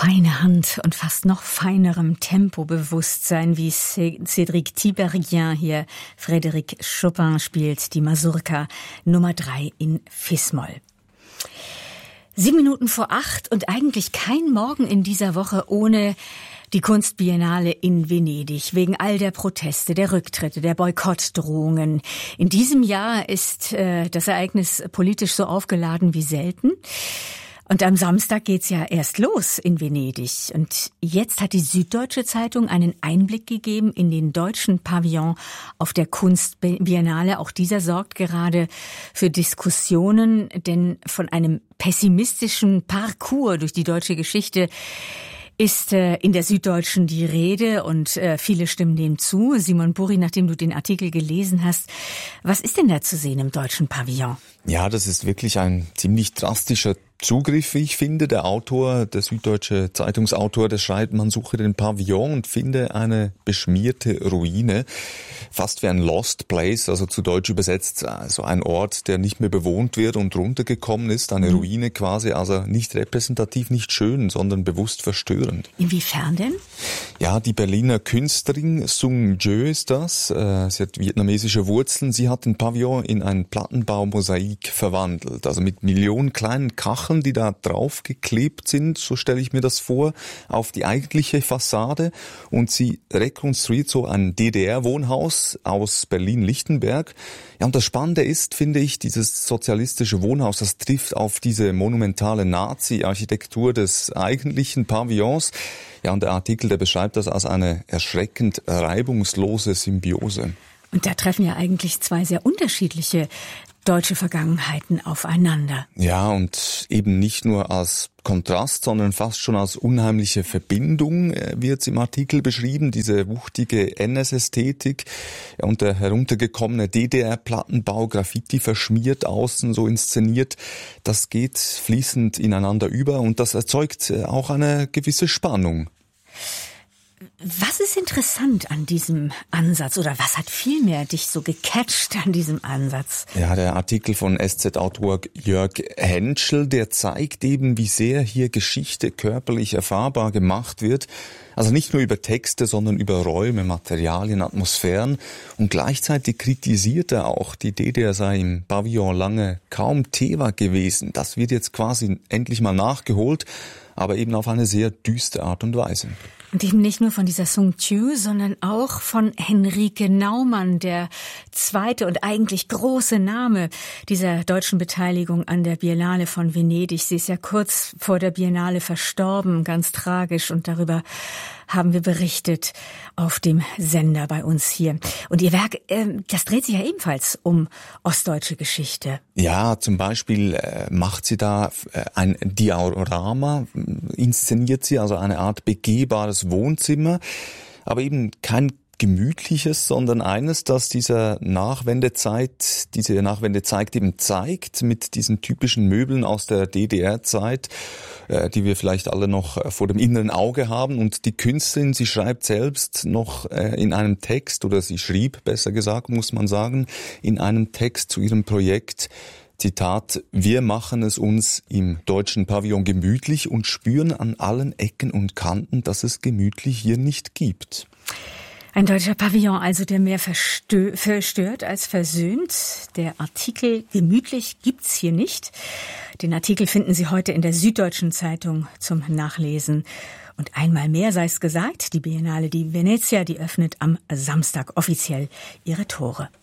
Feine Hand und fast noch feinerem Tempobewusstsein, wie Cédric Tiberghien hier Frédéric Chopin spielt, die Mazurka Nummer 3 in Fis-Moll. 7:07 und eigentlich kein Morgen in dieser Woche ohne die Kunstbiennale in Venedig, wegen all der Proteste, der Rücktritte, der Boykottdrohungen. In diesem Jahr ist das Ereignis politisch so aufgeladen wie selten. Und am Samstag geht's ja erst los in Venedig. Und jetzt hat die Süddeutsche Zeitung einen Einblick gegeben in den deutschen Pavillon auf der Kunstbiennale. Auch dieser sorgt gerade für Diskussionen, denn von einem pessimistischen Parcours durch die deutsche Geschichte ist in der Süddeutschen die Rede und viele stimmen dem zu. Simon Buri, nachdem du den Artikel gelesen hast, was ist denn da zu sehen im deutschen Pavillon? Ja, das ist wirklich ein ziemlich drastischer Zugriff, wie ich finde. Der Autor, der süddeutsche Zeitungsautor, der schreibt, man suche den Pavillon und finde eine beschmierte Ruine. Fast wie ein Lost Place, also zu Deutsch übersetzt, so ein Ort, der nicht mehr bewohnt wird und runtergekommen ist. Eine Ruine quasi, also nicht repräsentativ, nicht schön, sondern bewusst verstörend. Inwiefern denn? Ja, die Berliner Künstlerin Sung Jo ist das. Sie hat vietnamesische Wurzeln. Sie hat den Pavillon in ein Plattenbaumosaik verwandelt. Also mit Millionen kleinen Kacheln, die da drauf geklebt sind, so stelle ich mir das vor, auf die eigentliche Fassade. Und sie rekonstruiert so ein DDR-Wohnhaus aus Berlin-Lichtenberg. Ja, und das Spannende ist, finde ich, dieses sozialistische Wohnhaus, das trifft auf diese monumentale Nazi-Architektur des eigentlichen Pavillons. Ja, und der Artikel, der beschreibt das als eine erschreckend reibungslose Symbiose. Und da treffen ja eigentlich zwei sehr unterschiedliche deutsche Vergangenheiten aufeinander. Ja, und eben nicht nur als Kontrast, sondern fast schon als unheimliche Verbindung wird im Artikel beschrieben, diese wuchtige NS-Ästhetik und der heruntergekommene DDR-Plattenbau, Graffiti verschmiert außen, so inszeniert, das geht fließend ineinander über und das erzeugt auch eine gewisse Spannung. Was ist interessant an diesem Ansatz oder was hat vielmehr dich so gecatcht an diesem Ansatz? Ja, der Artikel von SZ-Autor Jörg Henschel, der zeigt eben, wie sehr hier Geschichte körperlich erfahrbar gemacht wird. Also nicht nur über Texte, sondern über Räume, Materialien, Atmosphären. Und gleichzeitig kritisiert er auch, die DDR sei im Pavillon lange kaum Thema gewesen. Das wird jetzt quasi endlich mal nachgeholt, aber eben auf eine sehr düstere Art und Weise. Und eben nicht nur von dieser Sung Jo, sondern auch von Henrike Naumann, der zweite und eigentlich große Name dieser deutschen Beteiligung an der Biennale von Venedig. Sie ist ja kurz vor der Biennale verstorben, ganz tragisch, und darüber haben wir berichtet auf dem Sender bei uns hier. Und ihr Werk, das dreht sich ja ebenfalls um ostdeutsche Geschichte. Ja, zum Beispiel macht sie da ein Diorama, inszeniert sie, also eine Art begehbares Wohnzimmer, aber eben kein gemütliches, sondern eines, das diese Nachwendezeit eben zeigt, mit diesen typischen Möbeln aus der DDR-Zeit, die wir vielleicht alle noch vor dem inneren Auge haben. Und die Künstlerin, sie schreibt selbst noch in einem Text, oder sie schrieb, besser gesagt, muss man sagen, in einem Text zu ihrem Projekt, Zitat, wir machen es uns im deutschen Pavillon gemütlich und spüren an allen Ecken und Kanten, dass es gemütlich hier nicht gibt. Ein deutscher Pavillon also, der mehr verstört als versöhnt. Der Artikel gemütlich gibt's hier nicht. Den Artikel finden Sie heute in der Süddeutschen Zeitung zum Nachlesen. Und einmal mehr sei es gesagt, die Biennale di Venezia, die öffnet am Samstag offiziell ihre Tore.